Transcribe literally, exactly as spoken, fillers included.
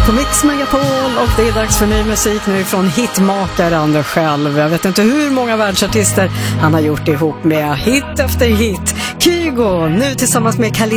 på Mix Megapol och det är dags för ny musik nu från hitmakaren själv. Jag vet inte hur många världsartister han har gjort ihop med hit efter hit. Kygo, nu tillsammans med Khalid